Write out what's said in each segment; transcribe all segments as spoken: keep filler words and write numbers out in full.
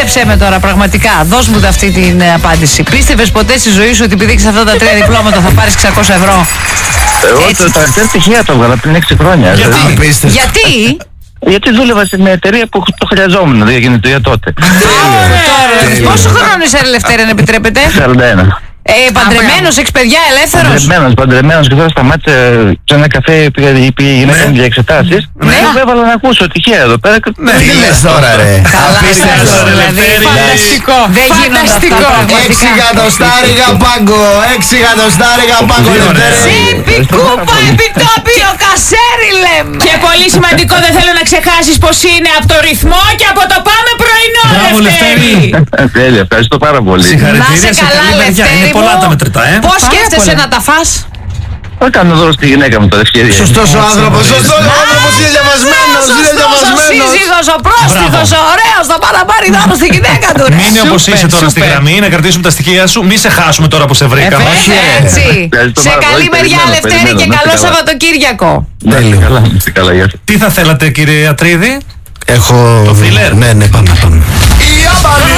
Πίστεψέ με τώρα, πραγματικά. Δώσ' μου αυτή την ε, απάντηση. Πίστευες ποτέ στη ζωή σου ότι επειδή έχεις αυτά τα τρία διπλώματα θα πάρεις εξακόσια ευρώ? Εγώ το τελευταίο στοιχεία το έβγαλα πριν έξι χρόνια. Γιατί? Δηλαδή. Γιατί? Γιατί δούλευα σε μια εταιρεία που το χρειαζόμουν για τότε. Πόσο χρόνο είσαι, Ελευθέρη, αν επιτρέπετε? σαράντα ένα. Ε, παντρεμένος, έχεις παιδιά, ελεύθερος? Παντρεμένος, παντρεμένος και τώρα σταμάτησε σε ένα καφέ, πήγα η γυναίκα μου για εξετάσεις. Ναι. Και έβαλα να ακούσω τυχαία εδώ πέρα. Τι λες τώρα ρε? Απίστευτο, δηλαδή. Φανταστικό. Δεν γίνονται αυτά πραγματικά. Έξι εκατοστάρικα πάγκο. Έξι εκατοστάρικα πάγκο. Τσίπη, κούπα, επιτόπιο, κασέρι λέμε. Και πολύ σημαντικό, δεν θέλω να ξεχάσεις πως είναι από το ρυθμό και από το πάμε πρωινό, Λευτέρη. Τέλεια, ευχαριστώ πάρα πολύ. Να σε καλά, Λευτέρη. Είναι πολλά τα μετρητά, ε. Πώς σκέφτεσαι να τα φας? Θα κάνω δώρο στη γυναίκα μου τώρα, ευκαιρία. Σωστός ο άνθρωπος, σωστός ο άνθρωπος, είναι διαβασμένος, είναι διαβασμένος. Ο σύζυγος, ο πρόστιχος, ο ωραίος, θα πάει να πάρει δώρο στη γυναίκα του. Μείνε όπως είσαι τώρα στη γραμμή, να κρατήσουμε τα στοιχεία σου. Μη σε χάσουμε τώρα που σε βρήκαμε. Έτσι. Σε καλή μεριά, Λευτέρη, και καλό Σαββατοκύριακο. Τέλειο. Καλά, γεια σας. Τι θα θέλατε, κύριε Ατρίδη? Έχω... Το thriller? Ναι, ναι, πάμε, πάμε. Η Άμπαλη!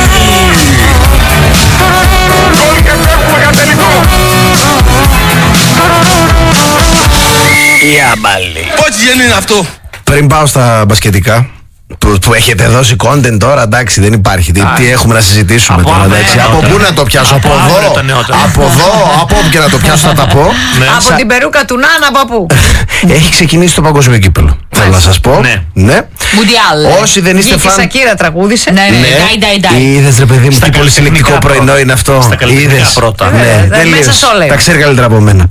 Η Άμπαλη. Πόση γέννη είναι αυτό? Πριν πάω στα μπασκετικά, που, που έχετε δώσει content τώρα, εντάξει, δεν υπάρχει. Τι, τι έχουμε να συζητήσουμε από τώρα, αύριο, εντάξει. Από νεότερα. πού να το πιάσω, από, Από εδώ, αύριο το νεότερο. από εδώ, από όπου και να το πιάσω θα τα πω. Ναι. Από την περούκα του Νάνα, από πού? Έχει ξεκινήσει το παγκόσμιο κύπελλο. Θέλω να σας πω. Ναι. Ναι. Μουντιάλ. Όσοι δεν είστε Βγήκε η φαν. Σακύρα, τραγούδισε. Ναι, ναι, ντάι, ντάι, ντάι. Είδες ρε παιδί μου, Στα τι πολύ συλλεκτικό καλλιτεχνικά πρωινό πρώτα. είναι αυτό. Στα καλλιτεχνικά Είδες. πρώτα. Ναι, Ε, δεν τελείως. μέσα σ' όλα είναι. Τα ξέρει καλύτερα από μένα.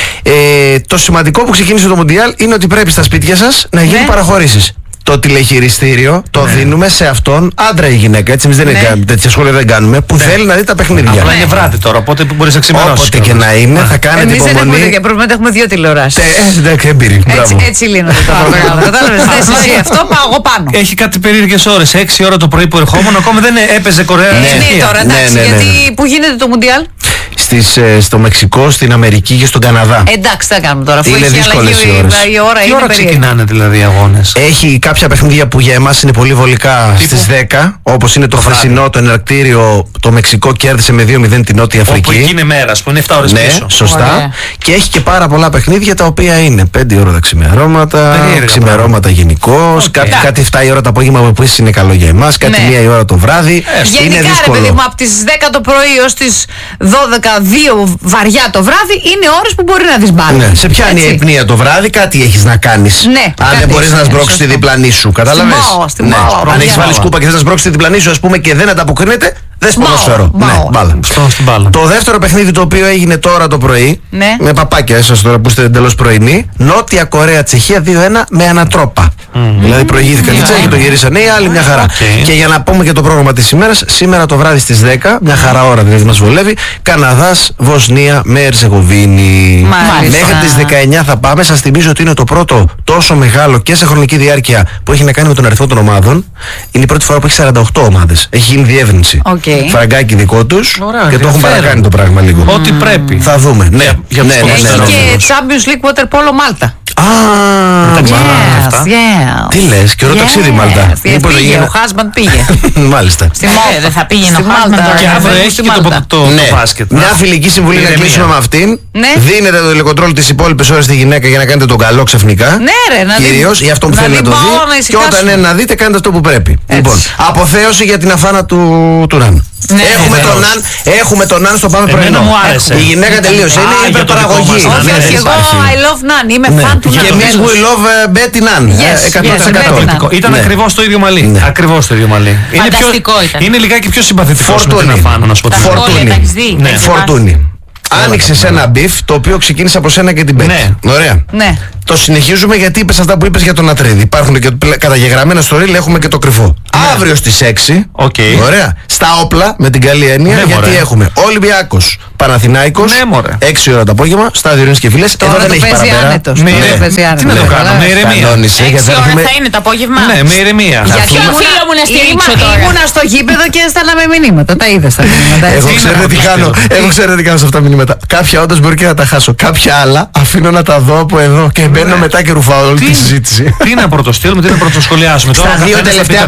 Ε, το σημαντικό που ξεκίνησε το Μουντιάλ είναι ότι πρέπει στα σπίτια σας να γίνουν Ναι. παραχωρήσεις. Το τηλεχειριστήριο το δίνουμε σε αυτόν, άντρα ή γυναίκα. Έτσι, εμείς δεν Ναι. είναι, τέτοια σχόλια δεν κάνουμε. Που θέλει να δει τα παιχνίδια. Απλά είναι βράδυ τώρα, οπότε μπορείς να ξημερώσεις. Όποτε και να είναι, θα κάνετε Εμείς δεν έχουμε υπομονή. τέτοια προβλήματα, έχουμε δύο τηλεοράσεις. Ε, Εντάξει, έμπειρη. Έτσι, Μπράβο. έτσι λύνονται τα προβλήματα. Κατάλαβες, θες εσύ αυτό, μα εγώ πάνω. Έχει κάτι περίεργες ώρες. έξι ώρα το πρωί που ερχόμουν, ακόμα δεν έπαιζε Κορέα. Ναι, Τσεχία. τώρα, Ναι, εντάξει, ναι, ναι, ναι. γιατί πού γίνεται το Μουντιάλ? Στις, ε, στο Μεξικό, στην Αμερική και στον Καναδά. Εντάξει, τι θα κάνουμε τώρα, αφού Είναι έχει δύσκολες αλλαγή οι η- ώρες. η ώρα, Τι είναι ώρα περίεργη. ξεκινάνε δηλαδή οι αγώνες? Έχει κάποια παιχνίδια που για εμάς είναι πολύ βολικά στις δέκα, όπως είναι το χθεσινό, το εναρκτήριο. Το Μεξικό κέρδισε με δύο μηδέν την Νότια Όπου εκεί Αφρική. είναι μέρας, που είναι επτά ώρες Ναι, πίσω. σωστά. Ωραία. Και έχει και πάρα πολλά παιχνίδια τα οποία είναι πέντε ώρα τα ξημερώματα, Περίεργα ξημερώματα γενικώ, Οκ. κάτι, κάτι εφτά η ώρα το απόγευμα που επίσης είναι καλό για εμάς, κάτι Ναι. μία η ώρα το βράδυ. είναι Γενικά, ρε δύσκολο. παιδί μου, από τις δέκα το πρωί ως τις δώδεκα, δύο βαριά το βράδυ είναι ώρες που μπορεί να δεις μπάλα. Ναι, σε πιάνει η Έτσι. υπνία το βράδυ, κάτι έχεις να κάνεις. Ναι, Αν κάτι δεν μπορείς έχεις, να ναι, σμπρώξεις τη σωστό. διπλανή σου, κατάλαβες. μάω, στη Ναι. μάω, Αν παιδιά. έχεις βάλει σκούπα και θες να σμπρώξεις τη διπλανή σου, ας πούμε, και δεν ανταποκρίνεται, δες Μάω, ποδόσφαιρο. Ναι, μάω. μπάλα. Στο- στην μπάλα. Το δεύτερο παιχνίδι το οποίο έγινε τώρα το πρωί, Ναι. με παπάκια εσάς τώρα που είστε εντελώς πρωινοί, Νότια Κορέα Τσεχία δύο ένα με ανατρόπα. Δηλαδή προηγήθηκαν οι Τσέχοι, το γυρίσανε οι άλλοι, μια χαρά. Οκ. Και για να πούμε και το πρόγραμμα της ημέρας, σήμερα το βράδυ στις δέκα, μια χαρά ώρα δηλαδή μας βολεύει, Καναδάς, Βοσνία με Ερζεγοβίνη. Μάλιστα. Μέχρι τις δεκαεννιά θα πάμε. Σας θυμίζω ότι είναι το πρώτο τόσο μεγάλο και σε χρονική διάρκεια που έχει να κάνει με τον αριθμό των ομάδων. Είναι η πρώτη φορά που έχει σαράντα οκτώ ομάδες. Έχει γίνει διεύρυνση. Οκ. Φραγκάκι δικό τους Ωραία, και το έχουν ενδιαφέρον. παρακάνει το πράγμα λίγο. Ό,τι πρέπει. Θα δούμε. Ναι, για ναι, τους ναι, ναι, Έχει ναι, και ναι. Champions League Water Polo Μάλτα. Α, Εντάξει, μα- αυτά. yes. Τι λες, και ωραίο ταξίδι Yes. Μάλτα. Yes, Μήπως δεν πήγε, γίνει- ο husband πήγε. Μάλιστα. Στη Ε, Μάλτα. δεν θα πήγαινε Στη ο husband Μάλτα. τώρα. Και να αύριο φεύγει έχει στη και το, Μάλτα. το, το Ναι. μπάσκετ. Μια φιλική συμβουλή να Ηρεμία. κλείσουμε με αυτήν. Ναι. Δίνετε το τηλεκοντρόλ τις υπόλοιπες ώρες στη γυναίκα για να κάνετε τον καλό ξαφνικά. Ναι, ρε, να δει- Κυρίως για αυτό που να θέλει να μην το πάω να δει. Και ησυχάσουμε. όταν είναι να δείτε, κάντε αυτό που πρέπει. Λοιπόν, αποθέωση για την αφάνα του, του Ναν. Ναι, έχουμε, τον βεβαίως. Ναν έχουμε τον Ναν στο πάμε Εμένα πρωινό. μου άρεσε. Η γυναίκα τελείωσε. Α, Είναι για το υπερπαραγωγή. δικό μας Ναν. Όχι, Ναι, όχι, δεν εγώ υπάρχει. I love Nan, είμαι Ναι. φαν του Και Nan. εμείς we love uh, Betty Nan. Yes, Ε, εκατό τοις εκατό. yes, Betty Nan. Ήταν Ναι. ακριβώς το ίδιο μαλλί. Ναι. Ακριβώς το ίδιο μαλλί. Είναι πιο- Φανταστικό ήταν. Είναι λιγάκι πιο συμπαθητικός με την Φορτούνι. Αφάνα, να σου πω Τα την αλήθεια. Φορτούνι. σχόλια τα έχεις δει. Ναι. τα έχεις Φορτούνι. Άνοιξε ένα μπιφ το οποίο ξεκίνησε από σένα και την Betty. Ναι. Ωραία. Ναι. Το συνεχίζουμε γιατί είπες αυτά που είπες για τον Ατρίδη. Υπάρχουν και πλε- καταγεγραμμένα στο ρίλ, έχουμε και το κρυφό. Αύριο στις έξι. Οκ. Ωραία. Στα όπλα, με την καλή έννοια, Ναι, γιατί μωρέ. έχουμε Ολυμπιακός, Παναθηνάικος. Ναι, μωρέ. έξι ώρα το απόγευμα, στάδιο Ειρήνης και Φίλες. Εδώ Τώρα δεν το έχει παίζει παραπέρα. άνετος. Ναι. Τώρα το παίζει Τι άνετος. να το Ναι, κάνω, καλά. με ηρεμία. Κανόνισε, γιατί Έξι θα ώρα έχουμε... θα είναι το απόγευμα. Ναι, με ηρεμία. Γιατί Ποιο ήμουνα- φίλο μου να στηρίξω ήμουνα- τώρα. Ήμουνα στο γήπεδο και έστελναμε μηνύματα. Τα είδες τα μηνύματα. Εγώ έτσι. ξέρετε τι κάνω. Εγώ ξέρετε τι κάνω σε αυτά τα μηνύματα. Κάποια όντως μπορεί και να τα χάσω. Κάποια άλλα αφήνω να τα δω από εδώ και μπαίνω μετά και ρουφάω όλη τη συζήτηση. Τι να πρωτοστείλουμε, τι να πρωτοσχολιάσουμε. Στα Τώρα ο δύο καθένας θα πει τελευταία τα δικά παιχνίδια του.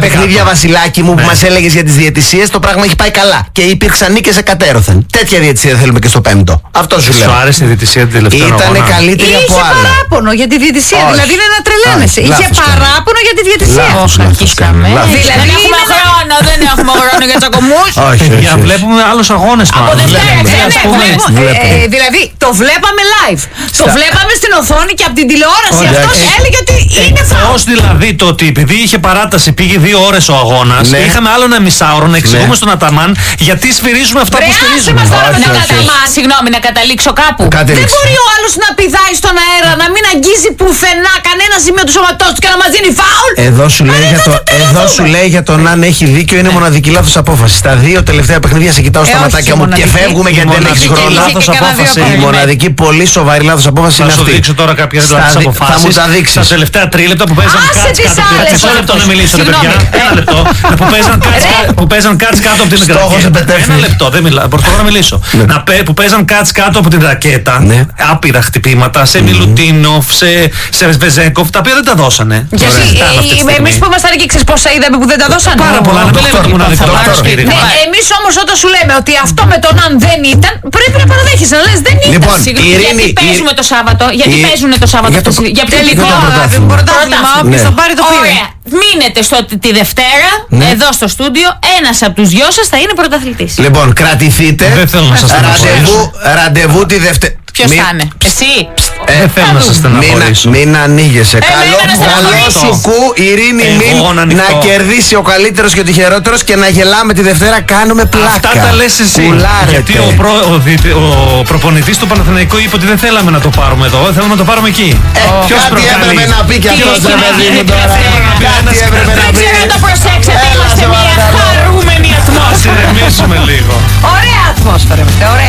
Βασιλάκη μου, που μας έλεγες για τις διαιτησίες, το πράγμα έχει πάει καλά. Και υπήρξαν νίκες εκατέρωθεν. Τέτοια διαιτησία θέλουμε και στο πέμπτο. Αυτό σου λέω. Σου άρεσε η διαιτησία την τελευταία αγώνα? Ήτανε καλύτερη Είχε από άλλα. παράπονο για τη διαιτησία. Όχι. Δηλαδή είναι να τρελαίνεσαι. Όχι, Είχε λάθος κάνει. παράπονο για τη διαιτησία. Λάθος, Όχι, λάθος αρχίσαμε. κάνει, λάθος. Δηλαδή Δεν έχουμε είναι να- χρόνο, δεν έχουμε χρόνο για τσακωμούς. Όχι, όχι, Για όχι. βλέπουμε άλλους αγώνες Από μάλλον. Δευτέρα, Βλέπουμε, ναι, ας ναι, πούμε. βλέπω. Βλέπουμε. Ε, δηλαδή το βλέπαμε live. Το Στα- βλέπαμε στην οθόνη και από την τηλεόραση. Ωραία. Αυτός Ε, έλεγε ότι είναι φάουλ. Εκτός δηλαδή το ότι επειδή είχε παράταση πήγε δύο ώρες ο αγώνας, Ναι. είχαμε άλλο ένα μισάωρο να εξηγούμε Ναι. στον Αταμάν γιατί σφυρίζουμε αυτά που Ρε, άσε στηρίζουμε. μας τώρα Όχι, με τον όχι, Αταμάν. Συγγνώμη, να καταλήξω κάπου. Δεν Κατέληξε. μπορεί ο άλλος να πηδάει στον αέρα, να μην αγγίζει πουθενά κανένα σημείο του σώματός του και να μας δίνει φάουλ. Εδώ σου, λέει Άρα για δεν το, θα τρελαθούμε. εδώ σου λέει για τον αν έχει δίκιο, είναι μοναδική λάθος απόφαση. Στα δύο τελευταία παιχνίδια σε κοιτάω στα Ε, όχι ματάκια μου και μοναδική. φεύγουμε Η γιατί δεν έχεις μοναδική χρόνο. λάθος Είχε και κανένα δύο απόφαση. Η απαγγελμένες. μοναδική πολύ σοβαρή λάθος απόφαση Θα είναι σου αυτή. δείξω τώρα κάποιες Στα λάθος δι- αποφάσεις. Θα μου τα δείξεις. Στα τελευταία τρίλεπτα που παίζαν Άσε κάτς τις κάτω από την άλλες Μισό λεπτό να όμως. μιλήσω, ρε παιδιά. Συγγνώμη. Ένα λεπτό. Που παίζαν κάτς κα- Που παίζαν κάτς κάτω από την Στόχος ρακέτα. επετεύχθη. Ένα λεπτό, δεν μιλάω. Προσπαθώ να μιλήσω. Να πέ- Που παίζαν κάτς κάτω από την ρακέτα. Ναι. Άπειρα χτυπήματα σε Μιλουτίνοφ, σε σε Βεζέγκοφ, τα οποία δεν τα δώσανε. Γιατί Ωραία, αυτά αυτή τη στιγμή. εμείς που ήμασταν εκεί, ξέρεις πόσα είδαμε που δεν τα δώσανε. Πάρα πολλά, να μην λέμε το μοναδικό Δόκτωρ, λάθος, κύριε. Ναι, εμείς όμως όταν σου λέμε ότι αυτό με τον αν δεν ήταν, πρέπει να παραδέχεσαι να λες δεν ήταν. Λοιπόν, Συγγνώμη, η Γιατί Ειρήνη- παίζουμε το Σάββατο, γιατί η- παίζουν το Σάββατο για το- αυτές οι- για για τελικό το πρωτάθλημα. Πρωτάθλημα, όποιος Ναι. το πάρει το πήρε. Ωραία. Μείνετε στο, τη Δευτέρα, Ναι. εδώ στο στούντιο, ένας από τους δυο σας θα είναι πρωταθλητής. Λοιπόν, κρατηθείτε. Δεν θέλω να σας Ραντεβού, στεναχωρήσω. ραντεβού τη Δευτέρα. Ποιος θα είναι, εσύ? Δεν θέλω να σας Μην, στεναχωρήσω. μην ανοίγεσαι. Εμένα Καλό, να καλό στεναχωρήσεις. σου κου, Ειρήνη, Εγώ μην να ανοιχτώ. να κερδίσει ο καλύτερος και ο τυχερότερος και να γελάμε τη Δευτέρα. Κάνουμε πλάκα. Αυτά τα λες εσύ. Κουλάρετε. Γιατί ο, προ, ο, δι- ο προπονητής του Παναθηναϊκού είπε ότι δεν θέλαμε να το πάρουμε εδώ, θέλουμε να το πάρουμε εκεί. Ε, Ποιος κάτι προκαλεί? έπρεπε να πει και αυτός, έχει ρε να παιδί μου πει, τώρα. κάτι έπρεπε να πει Κάτι ένας έπρεπε να Δεν πει. ξέρω να το προσέξετε, Έλα, είμαστε σε μια παρακαλώ. χαρούμενη Ας ατμόσφαιρα. ηρεμήσουμε λίγο. Ωραία ατμόσφαιρα είμαστε, ωραία.